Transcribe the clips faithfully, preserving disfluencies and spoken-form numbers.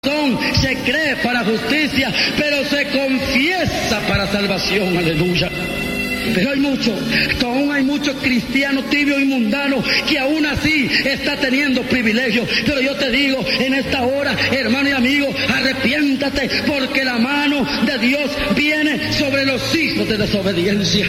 se cree para justicia, pero se confiesa para salvación, aleluya. Pero hay mucho, aún hay muchos cristianos tibios y mundanos que aún así está teniendo privilegios. Pero yo te digo en esta hora, hermano y amigo, arrepiéntate, porque la mano de Dios viene sobre los hijos de desobediencia.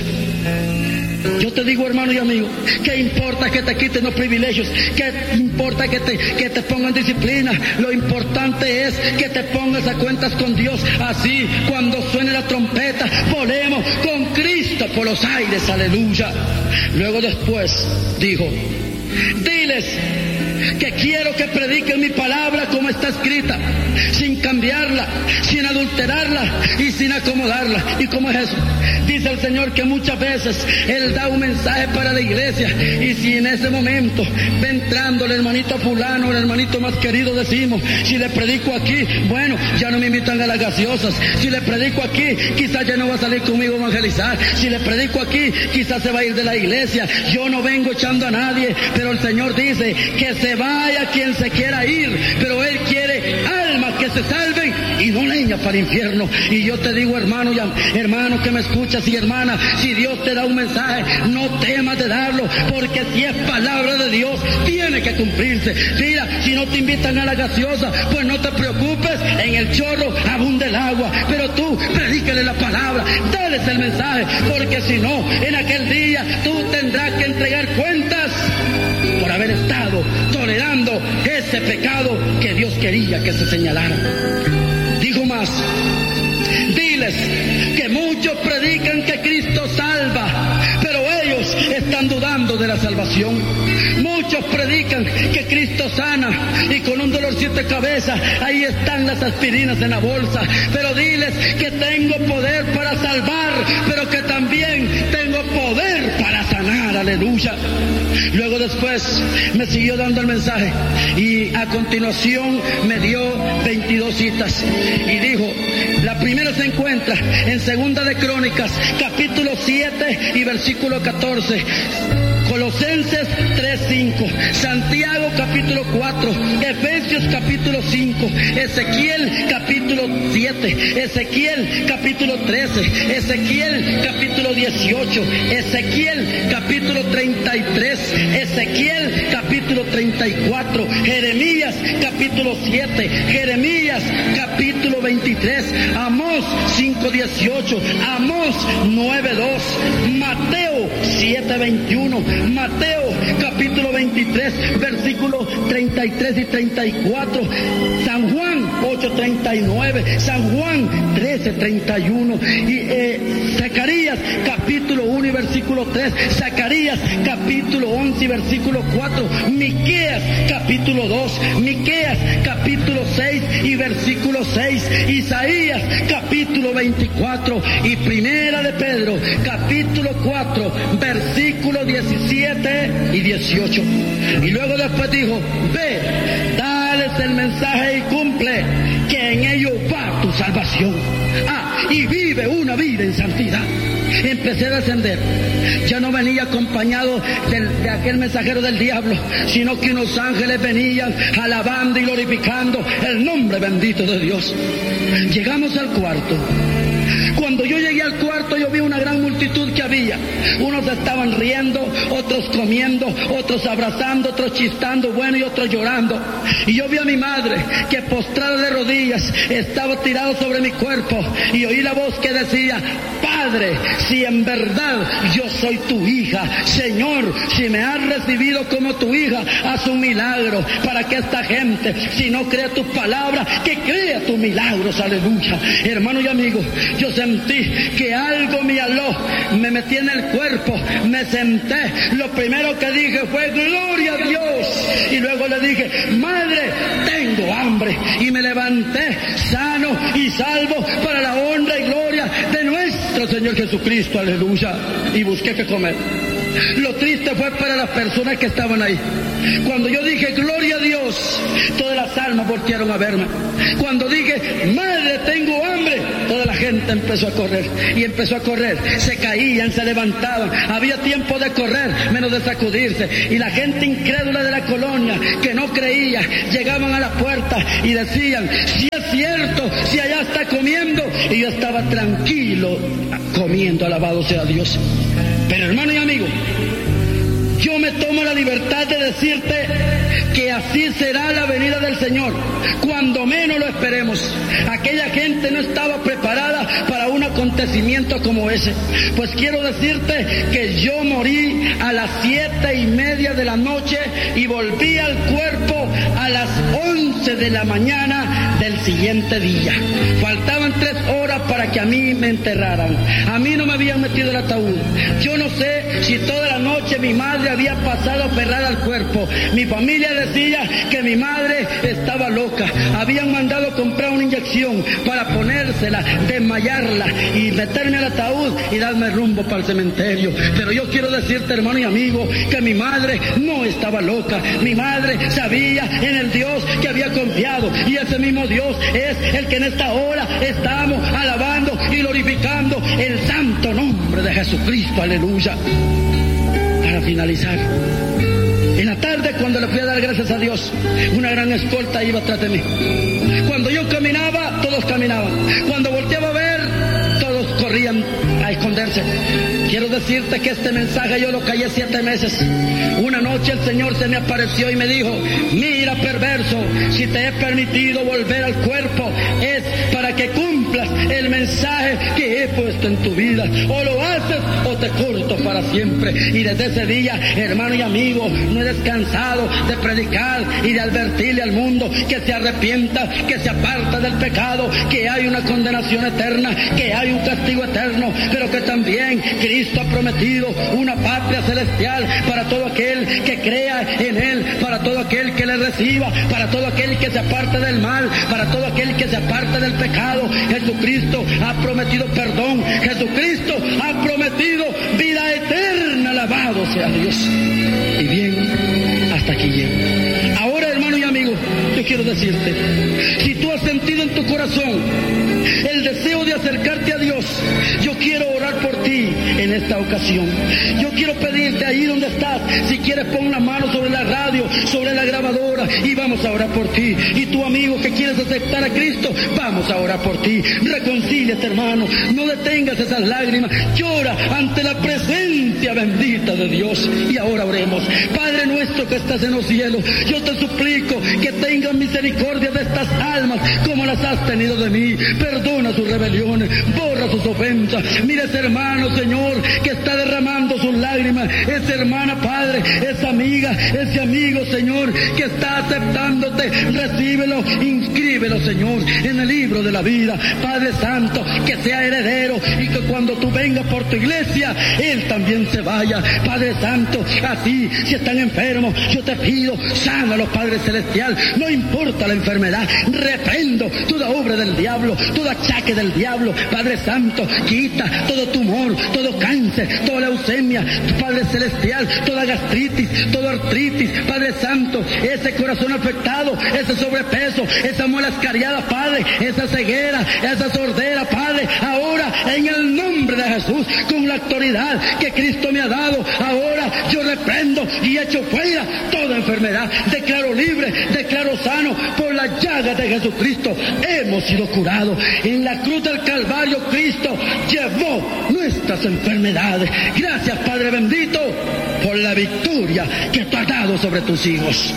Yo te digo, hermano y amigo, ¿qué importa que te quiten los privilegios? ¿Qué importa que te, que te pongan disciplina? Lo importante es que te pongas a cuentas con Dios. Así, cuando suene la trompeta, volemos con Cristo por los aires, aleluya. Luego después dijo, diles que quiero que prediquen mi palabra como está escrita, sin cambiarla, sin adulterarla y sin acomodarla. ¿Y cómo es eso? Dice el Señor que muchas veces Él da un mensaje para la iglesia, y si en ese momento va entrando el hermanito fulano, el hermanito más querido, decimos, si le predico aquí, bueno, ya no me invitan a las gaseosas. Si le predico aquí, quizás ya no va a salir conmigo a evangelizar. Si le predico aquí, quizás se va a ir de la iglesia. Yo no vengo echando a nadie, pero el Señor dice que se vaya quien se quiera ir, pero Él quiere almas que se salven y no leña para el infierno. Y yo te digo, hermano y hermano que me escuchas y hermana, si Dios te da un mensaje, no temas de darlo, porque si es palabra de Dios, tiene que cumplirse. Mira, si no te invitan a la gaseosa, pues no te preocupes, en el chorro abunda el agua, pero tú predícale la palabra, dales el mensaje, porque si no, en aquel día tú tendrás que entregar cuentas por haber estado tolerando ese pecado que Dios quería que se señalara. Dijo más, diles que muchos predican que Cristo salva, pero ellos están dudando de la salvación. Muchos predican que Cristo sana, y con un dolorcito de cabeza ahí están las aspirinas en la bolsa. Pero diles que tengo poder para salvar, pero que también tengo poder para sanar, aleluya. Luego después me siguió dando el mensaje, y a continuación me dio veintidós citas, y dijo, la primera se encuentra en Segunda de Crónicas, capítulo siete y versículo catorce. Colosenses tres cinco, Santiago capítulo cuatro, Efesios capítulo cinco, Ezequiel capítulo siete, Ezequiel capítulo trece, Ezequiel capítulo dieciocho, Ezequiel capítulo treinta y tres, Ezequiel capítulo treinta y cuatro, Jeremías capítulo siete, Jeremías capítulo veintitrés, Amós cinco dieciocho, Amós nueve dos, Mateo siete veintiuno, Mateo capítulo veintitrés, versículos treinta y tres y treinta y cuatro, San Juan ocho treinta y nueve, San Juan trece treinta y uno, y eh, Zacarías capítulo uno y versículo tres, Zacarías capítulo once y versículo cuatro, Miqueas capítulo dos, Miqueas capítulo seis y versículo seis, Isaías capítulo veinticuatro, y Primera de Pedro capítulo cuatro, versículo diecisiete y dieciocho. Y luego después dijo, ve, dales el mensaje y cumple, que en ello va tu salvación. Ah, y vive una vida en santidad. Empecé a descender. Ya no venía acompañado de, de aquel mensajero del diablo, sino que unos ángeles venían alabando y glorificando el nombre bendito de Dios. Llegamos al cuarto. Cuando yo llegué al cuarto, yo vi una gran multitud que había. Unos estaban riendo, otros comiendo, otros abrazando, otros chistando, bueno, y otros llorando. Y yo vi a mi madre, que postrada de rodillas, estaba tirada sobre mi cuerpo, y oí la voz que decía, Padre, si en verdad yo soy tu hija, Señor, si me has recibido como tu hija, haz un milagro para que esta gente, si no cree tus palabras, que crea tus milagros, aleluya. Hermano y amigo, yo sentí que algo me aló, me metí en el cuerpo, me senté, lo primero que dije fue gloria a Dios, y luego le dije, madre, tengo hambre, y me levanté sano y salvo para la honra y gloria de nuestro Señor Jesucristo, aleluya, y busqué qué comer. Lo triste fue para las personas que estaban ahí. Cuando yo dije, gloria a Dios, todas las almas voltearon a verme. Cuando dije, madre, tengo hambre, toda la gente empezó a correr. Y empezó a correr. Se caían, se levantaban. Había tiempo de correr, menos de sacudirse. Y la gente incrédula de la colonia, que no creía, llegaban a la puerta y decían, si es cierto, si allá está comiendo. Y yo estaba tranquilo, comiendo, alabado sea Dios. Pero hermano y amigo, yo me tomo la libertad de decirte que así será la venida del Señor, cuando menos lo esperemos. Aquella gente no estaba preparada para un acontecimiento como ese. Pues quiero decirte que yo morí a las siete y media de la noche y volví al cuerpo a las once de la mañana del siguiente día. Faltaban tres horas para que a mí me enterraran. A mí no me habían metido el ataúd. Yo no sé si toda la noche mi madre había pasado aferrada al cuerpo. Mi familia decía que mi madre estaba loca. Habían mandado comprar una inyección para ponérsela, desmayarla y meterme al ataúd y darme rumbo para el cementerio. Pero yo quiero decirte, hermano y amigo, que mi madre no estaba loca. Mi madre sabía en el Dios que había confiado, y ese mismo Dios es el que en esta hora estamos alabando y glorificando el santo nombre de Jesucristo. Aleluya. Para finalizar, en la tarde, cuando le fui a dar gracias a Dios, una gran escolta iba tras de mí. Cuando yo caminaba, todos caminaban. Cuando volteaba a ver, todos corrían a esconderse. Quiero decirte que este mensaje yo lo callé siete meses. Una noche el Señor se me apareció y me dijo, mira, perverso, si te he permitido volver al cuerpo, es para que cumplas el mensaje que he puesto en tu vida. O lo haces o te corto para siempre. Y desde ese día, hermano y amigo, no he descansado de predicar y de advertirle al mundo que se arrepienta, que se aparta del pecado, que hay una condenación eterna, que hay un castigo eterno, pero que también Cristo ha prometido una patria celestial para todo aquel que crea en Él, para todo aquel que le reciba, para todo aquel que se aparte del mal, para todo aquel que se aparte del pecado. Jesucristo ha prometido perdón, Jesucristo ha prometido vida eterna, alabado sea Dios. Y bien, hasta aquí llego. Ahora, hermano y amigo, yo quiero decirte, si tú has sentido en tu corazón el deseo de acercarte a Dios, yo quiero orar por ti en esta ocasión. Yo quiero pedirte ahí donde estás, si quieres pon la mano sobre la radio, sobre la grabadora, y vamos a orar por ti. Y tu amigo que quieres aceptar a Cristo, vamos a orar por ti. Reconcíliate, hermano, no detengas esas lágrimas, llora ante la presencia bendita de Dios. Y ahora oremos. Padre nuestro que estás en los cielos, yo te suplico que tengas misericordia de estas almas como las has tenido de mí. Perdona sus rebeliones, borra sus ofensas. Mira ese hermano, Señor, que está derramando sus lágrimas, esa hermana, Padre, esa amiga, ese amigo, Señor, que está aceptándote. Recíbelo, inscríbelo, Señor, en el libro de la vida. Padre Santo, que sea heredero y que cuando tú vengas por tu iglesia, Él también se vaya. Padre Santo, así, si están enfermos, yo te pido, sánalos, Padre Celestial, no importa la enfermedad, reprendo toda obra del diablo, todo achaque del diablo. Padre Santo, quita todo tumor, todo cáncer, toda leucemia, Padre Celestial, toda gastritis, toda artritis, Padre Santo, ese corazón afectado, ese sobrepeso, esa muela escariada, Padre, esa ceguera, esa sordera, Padre, ahora en el nombre de Jesús, con la autoridad que Cristo me ha dado, ahora yo reprendo y echo fuera toda enfermedad, declaro libre, declaro sano, por la llaga de Jesucristo hemos sido curados. En la cruz del Calvario Cristo llevó nuestras enfermedades. Gracias, Padre bendito, por la victoria que tú has dado sobre tus hijos.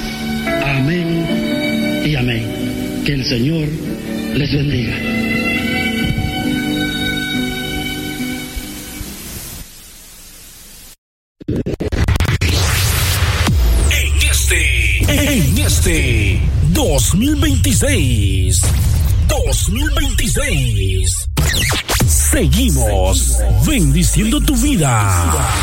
Amén y amén. Que el Señor les bendiga. En este, en este dos mil veintiséis, dos mil veintiséis, seguimos bendiciendo tu vida.